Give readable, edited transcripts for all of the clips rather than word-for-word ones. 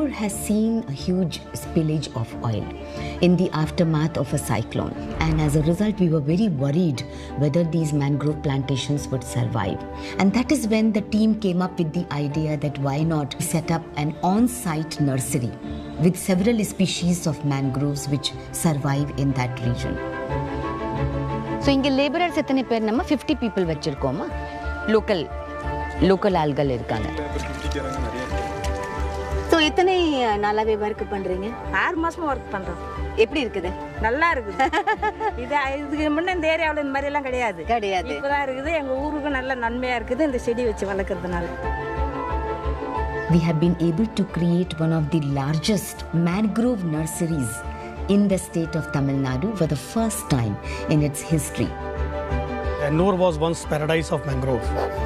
Bangalore has seen a huge spillage of oil in the aftermath of a cyclone, and as a result we were very worried whether these mangrove plantations would survive. And that is when the team came up with the idea that why not set up an on-site nursery with several species of mangroves which survive in that region. So inge laborers எத்தனை பேர் நம்ம 50 people வச்சிருக்கோமா local ஆள்கள் இருக்காங்க. So எத்தனை நாளாவே work பண்றீங்க? 6 மாசமா work பண்றோம். எப்படி இருக்குது? நல்லா இருக்குது. இதுக்கு முன்ன இந்த ஏரியாவுல இந்த மாதிரி எல்லாம் கிடையாது. இப்பதான் இருக்குது. எங்க ஊருக்கு நல்ல நன்மையா இருக்குது இந்த செடி வச்சு வளர்க்கறதுனால. We have been able to create one of the largest mangrove nurseries in the state of Tamil Nadu for the first time in its history. Ennore was once paradise of mangrove.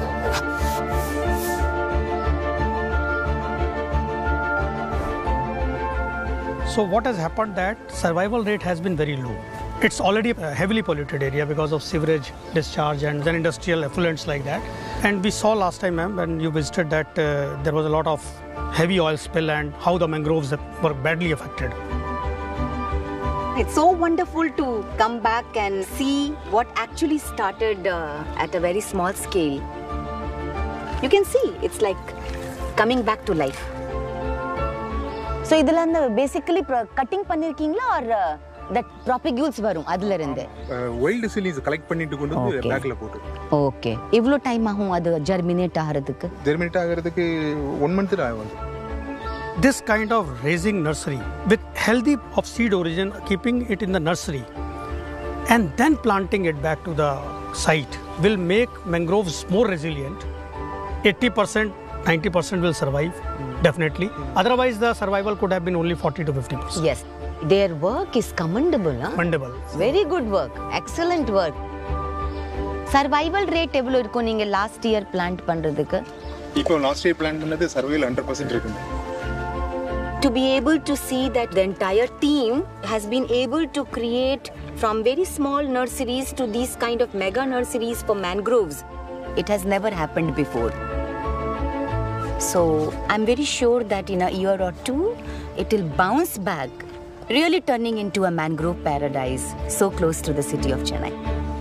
So what has happened that survival rate has been very low. It's already a heavily polluted area because of sewerage discharge and then industrial effluents like that. And we saw last time, ma'am, when you visited that there was a lot of heavy oil spill and how the mangroves were badly affected. It's so wonderful to come back and see what actually started at a very small scale. You can see it's like coming back to life. So idhula and basically cutting பண்ணிருக்கீங்களா or that propagules வரும் அதுல இருந்து wild seeds collect பண்ணிட்டு கொண்டு வந்து பேக்ல போட்டு okay எவ்வளவு டைம் ஆகும் அது germinate ஆகிறதுக்கு 1 month ஆகும். This kind of raising nursery with healthy of seed origin, keeping it in the nursery and then planting it back to the site will make mangroves more resilient. 80%, 90% will survive, definitely. Otherwise, the survival could have been only 40 to 50%. Yes, their work is commendable. Commendable. Very good work, excellent work. Survival rate எவ்வளவு இருக்கும் நீங்க last year plant பண்றதுக்கு? இப்போ last year plant பண்ணது survival 100% இருக்கு. To be able to see that the entire team has been able to create from very small nurseries to these kind of mega nurseries for mangroves, it has never happened before. So I'm very sure that in a year or two, it will bounce back, really turning into a mangrove paradise so close to the city of Chennai.